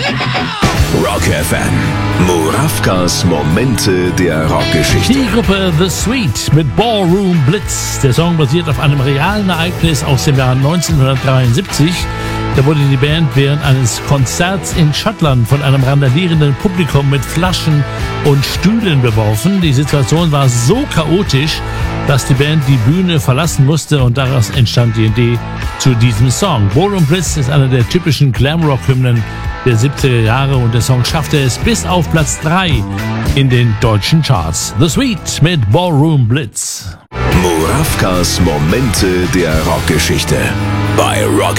Rock FM. Murawkas Momente der Rockgeschichte. Die Gruppe The Sweet mit Ballroom Blitz. Der Song basiert auf einem realen Ereignis aus dem Jahr 1973. Da wurde die Band während eines Konzerts in Schottland von einem randalierenden Publikum mit Flaschen und Stühlen beworfen. Die Situation war so chaotisch, dass die Band die Bühne verlassen musste und daraus entstand die Idee zu diesem Song. Ballroom Blitz ist einer der typischen Glamrock-Hymnen der 70er Jahre und der Song schaffte es bis auf Platz 3 in den deutschen Charts. The Sweet mit Ballroom Blitz. Murawkas Momente der Rockgeschichte bei Rock